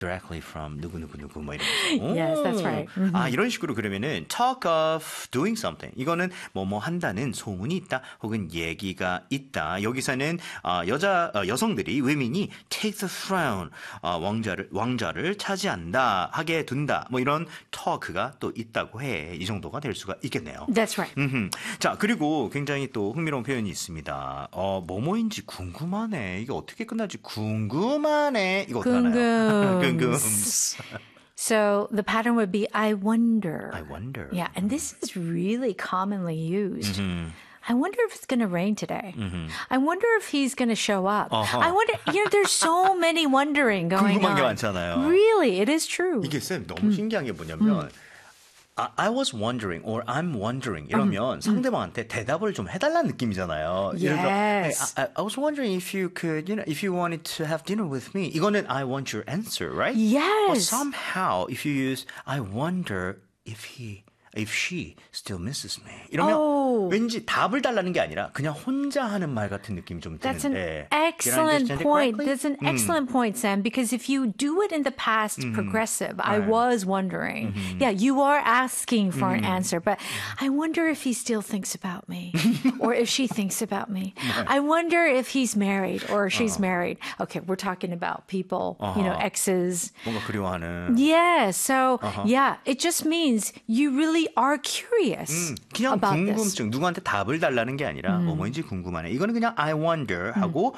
directly from 누구누구누구 뭐 이런 거. Yes, that's right. 아, 이런 식으로 그러면은 talk of doing something. 이거는 뭐뭐 한다는 소문이 있다 혹은 얘기가 있다. 여기서는 여성들이 women이 take the throne 왕자를 차지한다 하게 둔다. 뭐 이런 talk가 또 있다고 해. 이 정도가 될 수가 있겠네요. That's right. 자, 그리고 굉장히 또 흥미로운 표현이 있습니다. 뭐뭐인지 궁금하네. 이게 어떻게 끝날지 궁금하네. 이거 어떡하나요? So the pattern would be I wonder. I wonder. Yeah, and this is really commonly used. I wonder if it's going to rain today. I wonder if he's going to show up. I wonder, there's so many wondering going 궁금한 게 on. 많잖아요. Really, it is true. 이게 쌤 너무 신기한 게 뭐냐면 I was wondering or I'm wondering 이러면 상대방한테 대답을 좀 해달라는 느낌이잖아요. Yes. I was wondering if you could, if you wanted to have dinner with me. 이거는 I want your answer, right? Yes. But somehow if you use I wonder if she still misses me. 이러면 왠지 답을 달라는 게 아니라 그냥 혼자 하는 말 같은 느낌이 좀 That's 드는데. an excellent point. That's an excellent point, Sam, because if you do it in the past progressive, I was wondering. Yeah, you are asking for an answer, but I wonder if he still thinks about me or if she thinks about me. I wonder if he's married or she's married. Okay, we're talking about people, exes. 뭔가 그리워하는. Yeah, so yeah, it just means you really are curious 그냥 about 궁금증, this. 누구한테 답을 달라는 게 아니라 뭐뭐인지 궁금하네. 이거는 그냥 I wonder 하고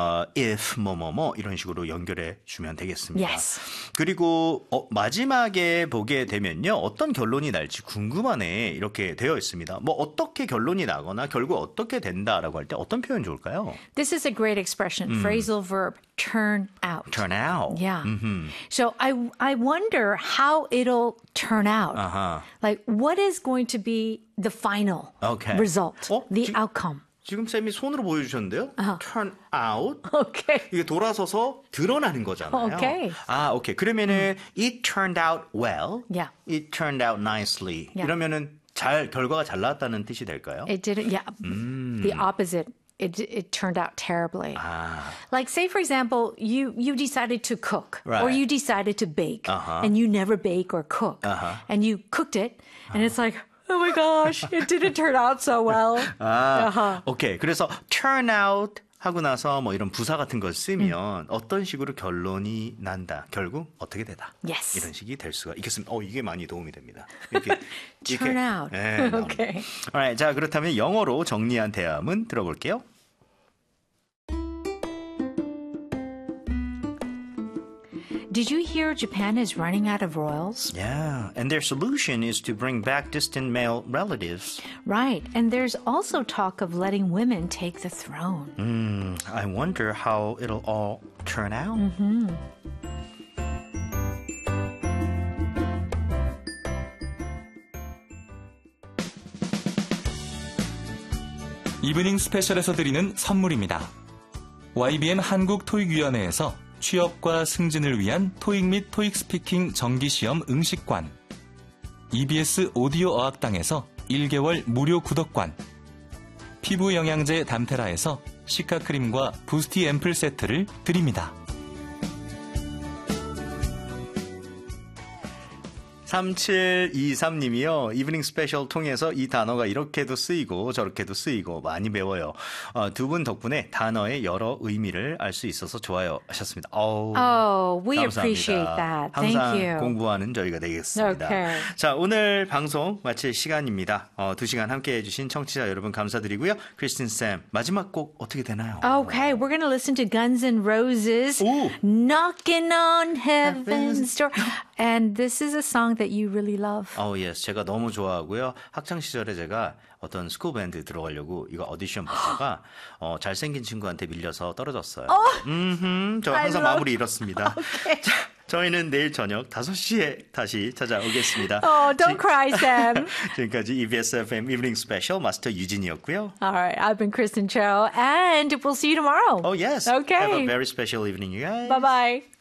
if 뭐뭐뭐 이런 식으로 연결해 주면 되겠습니다. Yes. 그리고 마지막에 보게 되면요. 어떤 결론이 날지 궁금하네 이렇게 되어 있습니다. 뭐 어떻게 결론이 나거나 결국 어떻게 된다라고 할 때 어떤 표현 좋을까요? This is a great expression, phrasal verb, turn out. Turn out. Yeah. So I wonder how it'll turn out. Like what is going to be the final result, the outcome. 지금 쌤이 손으로 보여주셨는데요. Turn out. Okay. 이게 돌아서서 드러나는 거잖아요. Okay. 오케이. 그러면은 it turned out well. Yeah. It turned out nicely. Yeah. 이러면은 결과가 잘 나왔다는 뜻이 될까요? It didn't. Yeah. The opposite. It turned out terribly. Like say for example, you decided to cook or you decided to bake and you never bake or cook and you cooked it and it's like, oh my gosh, it didn't turn out so well. 오케이. 그래서 turn out 하고 나서 뭐 이런 부사 같은 걸 쓰면 어떤 식으로 결론이 난다. 결국 어떻게 되다. Yes. 이런 식이 될 수가 있겠습니다. 이게 많이 도움이 됩니다. 이렇게 Turn out. 네, okay. Alright, 자 그렇다면 영어로 정리한 대화문 들어볼게요. Did you hear Japan is running out of royals? Yeah, and their solution is to bring back distant male relatives. Right, and there's also talk of letting women take the throne. I wonder how it'll all turn out. 이브닝 스페셜에서 드리는 선물입니다. YBN 한국토익위원회에서 취업과 승진을 위한 토익 및 토익 스피킹 정기시험 응시관, EBS 오디오 어학당에서 1개월 무료 구독관, 피부 영양제 담테라에서 시카크림과 부스티 앰플 세트를 드립니다. 3723님이요. 이브닝 스페셜 통해서 이 단어가 이렇게도 쓰이고 저렇게도 쓰이고 많이 배워요. 두 분 덕분에 단어의 여러 의미를 알 수 있어서 좋아요 하셨습니다. We 감사합니다. appreciate that. Thank 항상 you. 공부하는 저희가 되겠습니다. Okay. 자, 오늘 방송 마칠 시간입니다. 2시간 함께해 주신 청취자 여러분 감사드리고요. 크리스틴 쌤, 마지막 곡 어떻게 되나요? Okay, we're going to listen to Guns N' Roses, Knocking on Heaven's Door. And this is a song that you really love. yes. 제가 너무 좋아하고요. 학창 시절에 제가 어떤 스쿨 밴드 들어가려고 이거 오디션 보다가 잘생긴 친구한테 밀려서 떨어졌어요. 저 항상 마무리 이렇습니다. Okay. 자, 저희는 내일 저녁 5시에 다시 찾아오겠습니다. Don't cry, Sam. 지금까지 EBS FM 이브닝 스페셜 마스터 유진이었고요. All right, I've been Kristen Cho, and we'll see you tomorrow. Oh, yes. Okay. Have a very special evening, you guys. Bye-bye.